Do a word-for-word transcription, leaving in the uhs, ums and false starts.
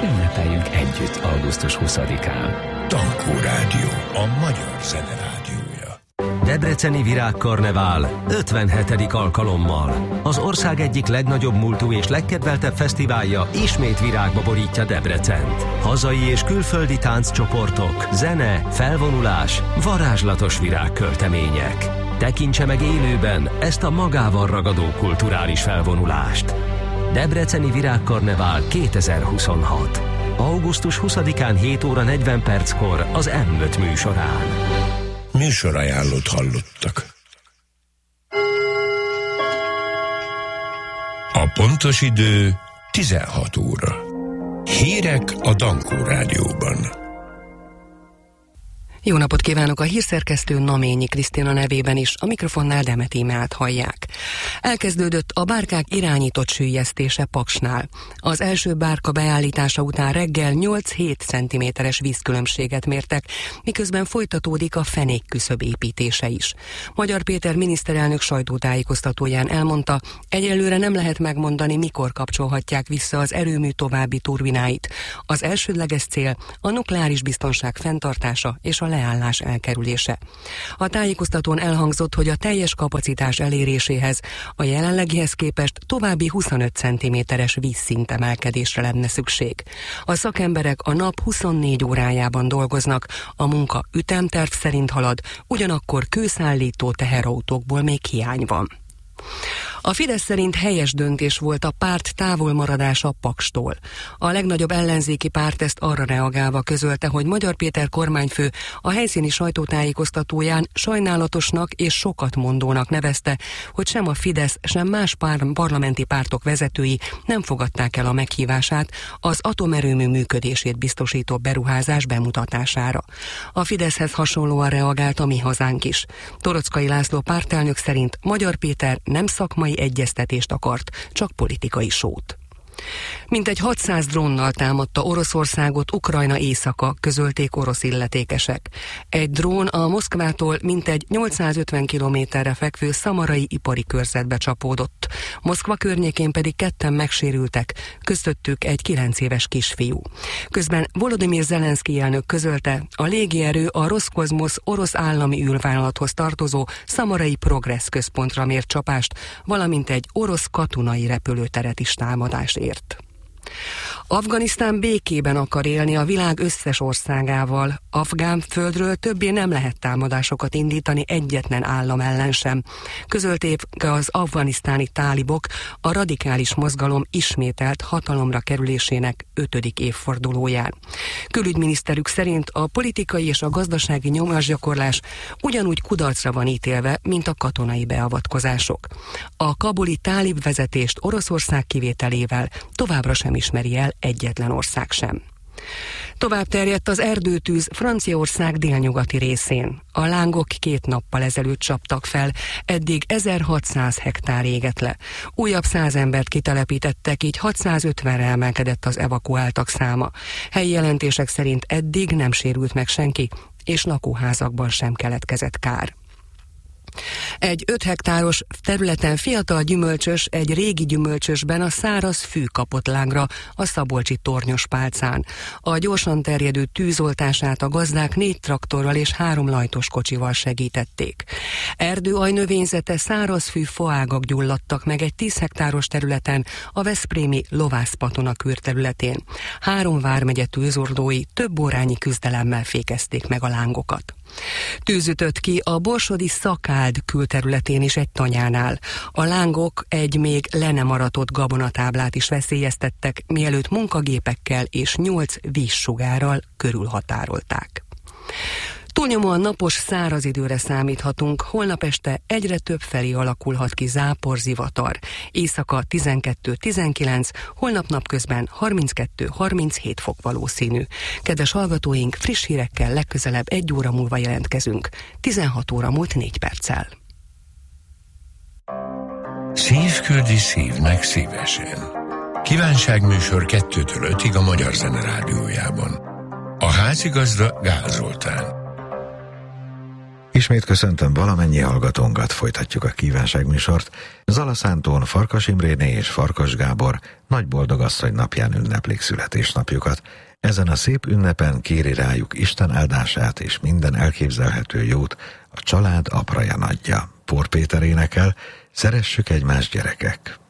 Ünnepeljünk együtt augusztus huszadikán. Tankó Rádió, a magyar zene rádiója. Debreceni Virágkarnevál ötvenhetedik alkalommal. Az ország egyik legnagyobb múltú és legkedveltebb fesztiválja ismét virágba borítja Debrecent. Hazai és külföldi tánccsoportok, zene, felvonulás, varázslatos virágköltemények. Tekintse meg élőben ezt a magával ragadó kulturális felvonulást. Debreceni Virágkarnevál kétezer-huszonhat. augusztus huszadikán hét óra negyven perckor az em öt műsorán. Műsorajánlót hallottak. A pontos idő tizenhat óra. Hírek a Tankó Rádióban. Jó napot kívánok, a hírszerkesztő Naményi Krisztina nevében is, a mikrofonnál Demet Ímát hallják. Elkezdődött a bárkák irányított süllyesztése Paksnál. Az első bárka beállítása után reggel nyolc-hét centiméteres vízkülönbséget mértek, miközben folytatódik a fenékküszöb építése is. Magyar Péter miniszterelnök sajtótájékoztatóján elmondta, egyelőre nem lehet megmondani, mikor kapcsolhatják vissza az erőmű további turbináit. Az elsődleges cél a nukleáris biztonság fenntartása és a leállás elkerülése. A tájékoztatón elhangzott, hogy a teljes kapacitás eléréséhez a jelenlegihez képest további huszonöt centiméteres vízszintemelkedésre lenne szükség. A szakemberek a nap huszonnégy órájában dolgoznak, a munka ütemterv szerint halad, ugyanakkor kőszállító teherautókból még hiány van. A Fidesz szerint helyes döntés volt a párt távolmaradása Pakstól. A legnagyobb ellenzéki párt ezt arra reagálva közölte, hogy Magyar Péter kormányfő a helyszíni sajtótájékoztatóján sajnálatosnak és sokat mondónak nevezte, hogy sem a Fidesz, sem más pár parlamenti pártok vezetői nem fogadták el a meghívását az atomerőmű működését biztosító beruházás bemutatására. A Fideszhez hasonlóan reagált a Mi Hazánk is. Toroczkai László pártelnök szerint Magyar Péter nem szakmai egyeztetést akart, csak politikai sót. Mintegy hatszáz drónnal támadta Oroszországot Ukrajna északa, közölték orosz illetékesek. Egy drón a Moszkvától mintegy nyolcszázötven kilométerre fekvő szamarai ipari körzetbe csapódott. Moszkva környékén pedig ketten megsérültek, közöttük egy kilenc éves kisfiú. Közben Volodymyr Zelenszky elnök közölte, a légierő a Roszkozmosz orosz állami űrvállalathoz tartozó szamarai Progress központra mért csapást, valamint egy orosz katonai repülőteret is támadást ért. Afganisztán békében akar élni a világ összes országával. Afgán földről többé nem lehet támadásokat indítani egyetlen állam ellen sem. Közölték az afganisztáni tálibok a radikális mozgalom ismételt hatalomra kerülésének ötödik évfordulóján. Külügyminiszterük szerint a politikai és a gazdasági nyomásgyakorlás ugyanúgy kudarcra van ítélve, mint a katonai beavatkozások. A kabuli tálib vezetést Oroszország kivételével továbbra sem ismeri el egyetlen ország sem. Tovább terjedt az erdőtűz Franciaország délnyugati részén. A lángok két nappal ezelőtt csaptak fel, eddig ezerhatszáz hektár égett le. Újabb száz embert kitelepítettek, így hatszázötvenre emelkedett az evakuáltak száma. Helyi jelentések szerint eddig nem sérült meg senki, és lakóházakban sem keletkezett kár. Egy öt hektáros területen fiatal gyümölcsös egy régi gyümölcsösben a száraz fű kapott lángra a szabolcsi Tornyos pálcán. A gyorsan terjedő tűzoltását a gazdák négy traktorral és három lajtos kocsival segítették. Erdőajnövényzete száraz fű faágak gyulladtak meg egy tíz hektáros területen a veszprémi Lovászpatona kürterületén. Három vármegye tűzoltói több órányi küzdelemmel fékezték meg a lángokat. Tűz ütött ki a borsodi Szakáld külterületén is egy tanyánál. A lángok egy még le nem aratott gabonatáblát is veszélyeztettek, mielőtt munkagépekkel és nyolc vízsugárral körülhatárolták. Túlnyomóan napos, száraz időre számíthatunk, holnap este egyre több felé alakulhat ki zápor, zivatar. Éjszaka tizenkettő-tizenkilenc, holnap napközben harminckettő-harminchét fok valószínű. Kedves hallgatóink, friss hírekkel legközelebb egy óra múlva jelentkezünk. tizenhat óra múlt négy perccel. Szívküldi szívnek szívesen. Kívánságműsor kettőtől ötig a Magyar Zene Rádiójában. A házigazda Gál Zoltán. Ismét köszöntöm valamennyi hallgatónkat, folytatjuk a kívánságműsort. Zala Szántón Farkas Imréné és Farkas Gábor nagy boldogasszony napján ünneplik születésnapjukat. Ezen a szép ünnepen kéri rájuk Isten áldását és minden elképzelhető jót a család apraja nagyja. Pór Péter énekel, szeressük egymást, gyerekek!